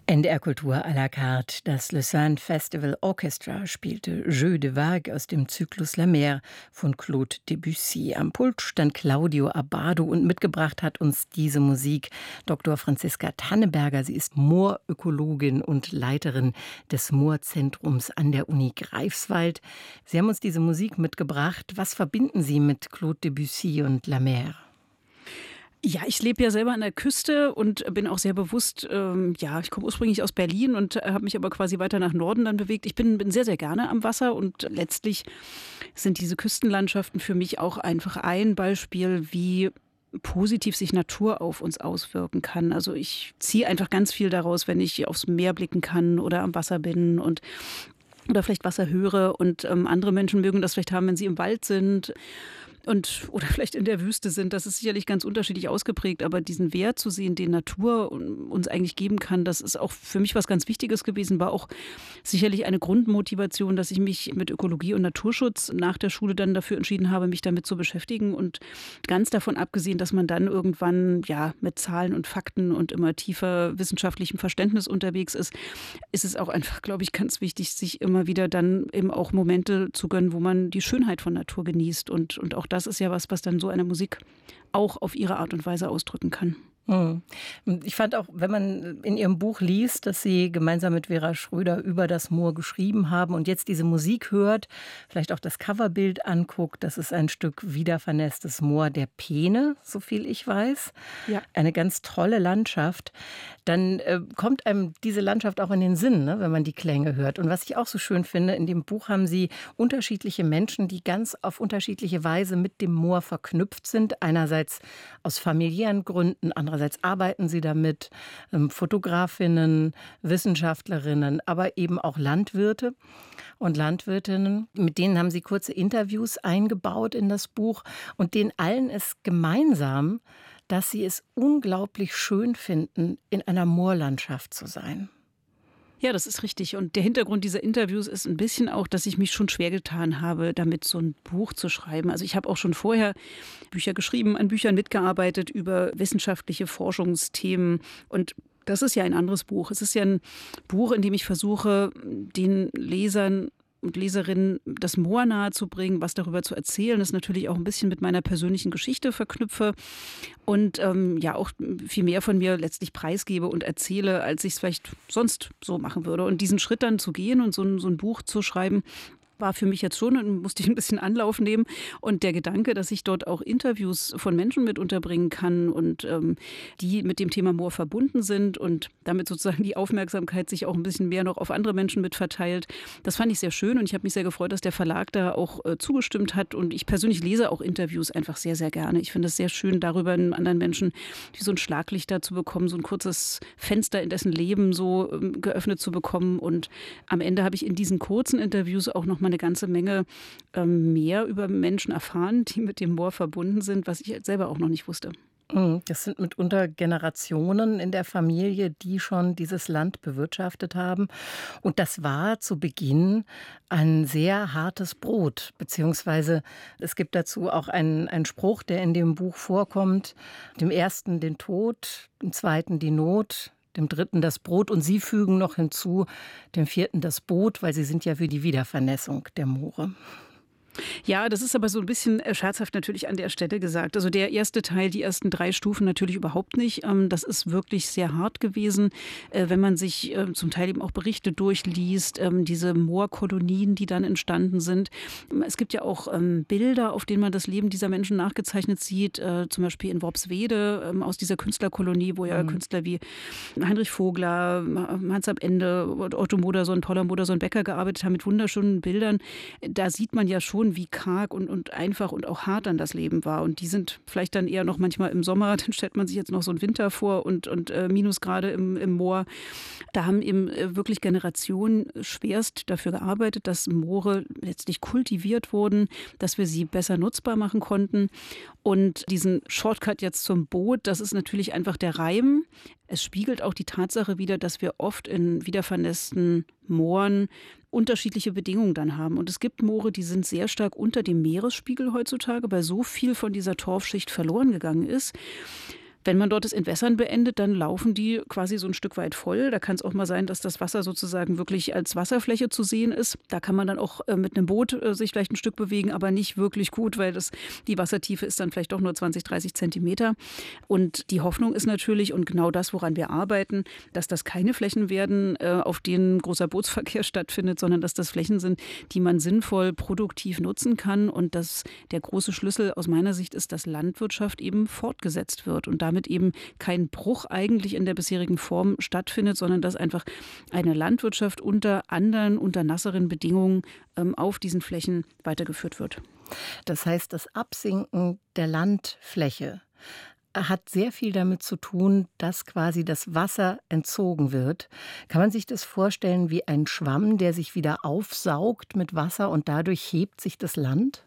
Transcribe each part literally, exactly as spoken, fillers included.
N D R Kultur à la carte. Das Lausanne Festival Orchestra spielte Jeu de Vague aus dem Zyklus La Mer von Claude Debussy. Am Pult stand Claudio Abbado und mitgebracht hat uns diese Musik Doktor Franziska Tanneberger. Sie ist Moorökologin und Leiterin des Moorzentrums an der Uni Greifswald. Sie haben uns diese Musik mitgebracht. Was verbinden Sie mit Claude Debussy und La Mer? Ja, ich lebe ja selber an der Küste und bin auch sehr bewusst, ähm, ja, ich komme ursprünglich aus Berlin und habe mich aber quasi weiter nach Norden dann bewegt. Ich bin, bin sehr, sehr gerne am Wasser und letztlich sind diese Küstenlandschaften für mich auch einfach ein Beispiel, wie positiv sich Natur auf uns auswirken kann. Also ich ziehe einfach ganz viel daraus, wenn ich aufs Meer blicken kann oder am Wasser bin und oder vielleicht Wasser höre und ähm, andere Menschen mögen das vielleicht haben, wenn sie im Wald sind. Und, oder vielleicht in der Wüste sind, das ist sicherlich ganz unterschiedlich ausgeprägt, aber diesen Wert zu sehen, den Natur uns eigentlich geben kann, das ist auch für mich was ganz Wichtiges gewesen, war auch sicherlich eine Grundmotivation, dass ich mich mit Ökologie und Naturschutz nach der Schule dann dafür entschieden habe, mich damit zu beschäftigen und ganz davon abgesehen, dass man dann irgendwann ja mit Zahlen und Fakten und immer tiefer wissenschaftlichem Verständnis unterwegs ist, ist es auch einfach, glaube ich, ganz wichtig, sich immer wieder dann eben auch Momente zu gönnen, wo man die Schönheit von Natur genießt und, und auch das ist ja was, was dann so eine Musik auch auf ihre Art und Weise ausdrücken kann. Ich fand auch, wenn man in Ihrem Buch liest, dass Sie gemeinsam mit Vera Schröder über das Moor geschrieben haben und jetzt diese Musik hört, vielleicht auch das Coverbild anguckt, das ist ein Stück wiedervernässtes Moor der Peene, so viel ich weiß. Ja. Eine ganz tolle Landschaft. Dann äh, kommt einem diese Landschaft auch in den Sinn, ne, wenn man die Klänge hört. Und was ich auch so schön finde, in dem Buch haben Sie unterschiedliche Menschen, die ganz auf unterschiedliche Weise mit dem Moor verknüpft sind. Einerseits aus familiären Gründen, andererseits Einerseits arbeiten sie damit, ähm, Fotografinnen, Wissenschaftlerinnen, aber eben auch Landwirte und Landwirtinnen. Mit denen haben sie kurze Interviews eingebaut in das Buch. Und denen allen ist gemeinsam, dass sie es unglaublich schön finden, in einer Moorlandschaft zu sein. Ja, das ist richtig. Und der Hintergrund dieser Interviews ist ein bisschen auch, dass ich mich schon schwer getan habe, damit so ein Buch zu schreiben. Also ich habe auch schon vorher Bücher geschrieben, an Büchern mitgearbeitet über wissenschaftliche Forschungsthemen. Und das ist ja ein anderes Buch. Es ist ja ein Buch, in dem ich versuche, den Lesern und Leserinnen das Moor nahezubringen, was darüber zu erzählen, das natürlich auch ein bisschen mit meiner persönlichen Geschichte verknüpfe und ähm, ja auch viel mehr von mir letztlich preisgebe und erzähle, als ich es vielleicht sonst so machen würde. Und diesen Schritt dann zu gehen und so ein, so ein Buch zu schreiben, war für mich jetzt schon und musste ich ein bisschen Anlauf nehmen. Und der Gedanke, dass ich dort auch Interviews von Menschen mit unterbringen kann und ähm, die mit dem Thema Moor verbunden sind und damit sozusagen die Aufmerksamkeit sich auch ein bisschen mehr noch auf andere Menschen mit verteilt, das fand ich sehr schön und ich habe mich sehr gefreut, dass der Verlag da auch äh, zugestimmt hat. Und ich persönlich lese auch Interviews einfach sehr, sehr gerne. Ich finde es sehr schön, darüber einen anderen Menschen wie so ein Schlaglichter zu bekommen, so ein kurzes Fenster in dessen Leben so ähm, geöffnet zu bekommen. Und am Ende habe ich in diesen kurzen Interviews auch noch mal eine ganze Menge ähm, mehr über Menschen erfahren, die mit dem Moor verbunden sind, was ich selber auch noch nicht wusste. Das sind mitunter Generationen in der Familie, die schon dieses Land bewirtschaftet haben. Und das war zu Beginn ein sehr hartes Brot, beziehungsweise es gibt dazu auch einen, einen Spruch, der in dem Buch vorkommt. Dem ersten den Tod, dem zweiten die Not, dem dritten das Brot und Sie fügen noch hinzu, dem vierten das Boot, weil Sie sind ja für die Wiedervernässung der Moore. Ja, das ist aber so ein bisschen scherzhaft natürlich an der Stelle gesagt. Also der erste Teil, die ersten drei Stufen natürlich überhaupt nicht. Das ist wirklich sehr hart gewesen, wenn man sich zum Teil eben auch Berichte durchliest, diese Moorkolonien, die dann entstanden sind. Es gibt ja auch Bilder, auf denen man das Leben dieser Menschen nachgezeichnet sieht, zum Beispiel in Worpswede aus dieser Künstlerkolonie, wo ja mhm. Künstler wie Heinrich Vogler, Hans am Ende, Otto Modersohn, Paula Modersohn-Becker gearbeitet haben mit wunderschönen Bildern. Da sieht man ja schon, wie karg und, und einfach und auch hart dann das Leben war. Und die sind vielleicht dann eher noch manchmal im Sommer, dann stellt man sich jetzt noch so einen Winter vor und, und äh, Minusgrade im, im Moor. Da haben eben äh, wirklich Generationen schwerst dafür gearbeitet, dass Moore letztlich kultiviert wurden, dass wir sie besser nutzbar machen konnten. Und diesen Shortcut jetzt zum Boot, das ist natürlich einfach der Reim. Es spiegelt auch die Tatsache wider, dass wir oft in wiedervernässten Mooren unterschiedliche Bedingungen dann haben. Und es gibt Moore, die sind sehr stark unter dem Meeresspiegel heutzutage, weil so viel von dieser Torfschicht verloren gegangen ist. Wenn man dort das Entwässern beendet, dann laufen die quasi so ein Stück weit voll. Da kann es auch mal sein, dass das Wasser sozusagen wirklich als Wasserfläche zu sehen ist. Da kann man dann auch äh, mit einem Boot äh, sich vielleicht ein Stück bewegen, aber nicht wirklich gut, weil das, die Wassertiefe ist dann vielleicht doch nur zwanzig, dreißig Zentimeter. Und die Hoffnung ist natürlich, und genau das, woran wir arbeiten, dass das keine Flächen werden, äh, auf denen großer Bootsverkehr stattfindet, sondern dass das Flächen sind, die man sinnvoll, produktiv nutzen kann. Und dass der große Schlüssel aus meiner Sicht ist, dass Landwirtschaft eben fortgesetzt wird und damit eben kein Bruch eigentlich in der bisherigen Form stattfindet, sondern dass einfach eine Landwirtschaft unter anderen, unter nasseren Bedingungen ähm, auf diesen Flächen weitergeführt wird. Das heißt, das Absinken der Landfläche hat sehr viel damit zu tun, dass quasi das Wasser entzogen wird. Kann man sich das vorstellen wie ein Schwamm, der sich wieder aufsaugt mit Wasser und dadurch hebt sich das Land?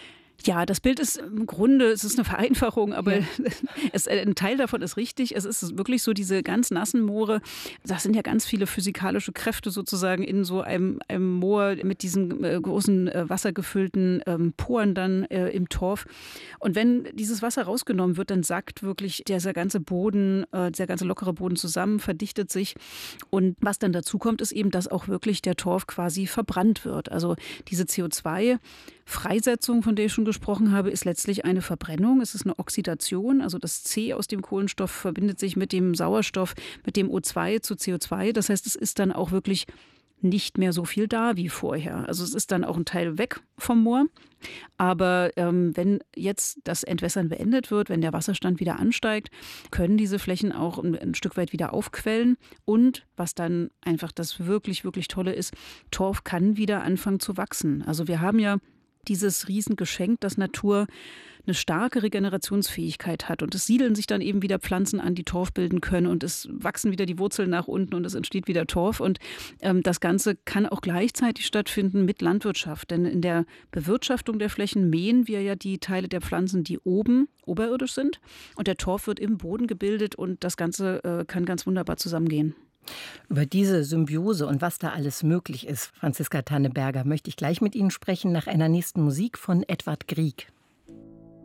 Ja, das Bild ist im Grunde, es ist eine Vereinfachung, aber Ja. es, ein Teil davon ist richtig. Es ist wirklich so, diese ganz nassen Moore, das sind ja ganz viele physikalische Kräfte sozusagen in so einem, einem Moor mit diesen äh, großen äh, wassergefüllten ähm, Poren dann äh, im Torf. Und wenn dieses Wasser rausgenommen wird, dann sackt wirklich dieser ganze Boden, äh, dieser ganze lockere Boden zusammen, verdichtet sich. Und was dann dazu kommt, ist eben, dass auch wirklich der Torf quasi verbrannt wird. Also diese C O zwei Freisetzung, von der ich schon gesprochen habe, ist letztlich eine Verbrennung. Es ist eine Oxidation. Also das C aus dem Kohlenstoff verbindet sich mit dem Sauerstoff, mit dem O zwei zu C O zwei. Das heißt, es ist dann auch wirklich nicht mehr so viel da wie vorher. Also es ist dann auch ein Teil weg vom Moor. Aber ähm, wenn jetzt das Entwässern beendet wird, wenn der Wasserstand wieder ansteigt, können diese Flächen auch ein, ein Stück weit wieder aufquellen. Und was dann einfach das wirklich, wirklich Tolle ist, Torf kann wieder anfangen zu wachsen. Also wir haben ja dieses Riesengeschenk, dass Natur eine starke Regenerationsfähigkeit hat. Und es siedeln sich dann eben wieder Pflanzen an, die Torf bilden können. Und es wachsen wieder die Wurzeln nach unten und es entsteht wieder Torf. Und ähm, das Ganze kann auch gleichzeitig stattfinden mit Landwirtschaft. Denn in der Bewirtschaftung der Flächen mähen wir ja die Teile der Pflanzen, die oben oberirdisch sind. Und der Torf wird im Boden gebildet und das Ganze äh, kann ganz wunderbar zusammengehen. Über diese Symbiose und was da alles möglich ist, Franziska Tanneberger, möchte ich gleich mit Ihnen sprechen nach einer nächsten Musik von Edvard Grieg.